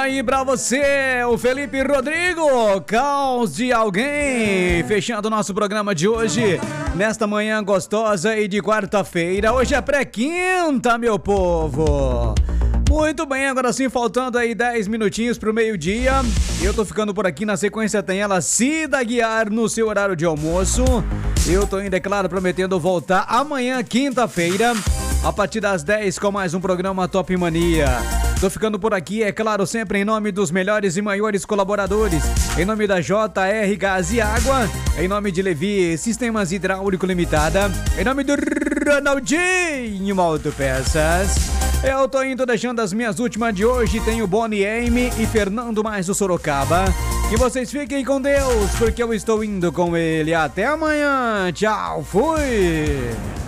Aí pra você, o Felipe Rodrigo, Caos de Alguém, fechando o nosso programa de hoje, nesta manhã gostosa e de quarta-feira. Hoje é pré-quinta, meu povo. Muito bem, agora sim, faltando aí 10 minutinhos pro meio-dia. Eu tô ficando por aqui, na sequência tem ela, Cida Guiar, no seu horário de almoço. Eu tô ainda, é claro, prometendo voltar amanhã, quinta-feira, a partir das 10 com mais um programa Top Mania. Tô ficando por aqui, é claro, sempre em nome dos melhores e maiores colaboradores. Em nome da JR Gás e Água, em nome de Levi Sistemas Hidráulico Limitada, em nome do Ronaldinho Autopeças. Eu tô indo deixando as minhas últimas de hoje. Tenho Bonnie M e Fernando Mais do Sorocaba. Que vocês fiquem com Deus, porque eu estou indo com ele. Até amanhã. Tchau, fui!